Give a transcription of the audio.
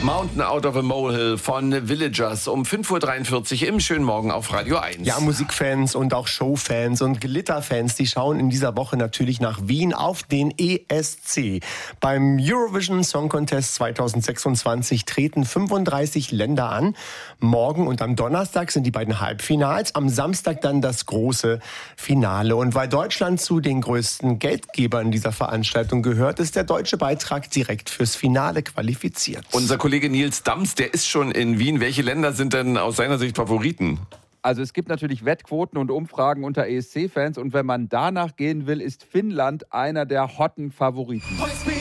Mountain Out of a Molehill von Villagers um 5.43 Uhr im schönen Morgen auf Radio 1. Ja, Musikfans und auch Showfans und Glitterfans, die schauen in dieser Woche natürlich nach Wien auf den ESC. Beim Eurovision Song Contest 2026 treten 35 Länder an. Morgen und am Donnerstag sind die beiden Halbfinals, am Samstag dann das große Finale. Und weil Deutschland zu den größten Geldgebern dieser Veranstaltung gehört, ist der deutsche Beitrag direkt fürs Finale qualifiziert. Unser Kollege Nils Dams, der ist schon in Wien. Welche Länder sind denn aus seiner Sicht Favoriten? Also es gibt natürlich Wettquoten und Umfragen unter ESC-Fans und wenn man danach gehen will, ist Finnland einer der hotten Favoriten.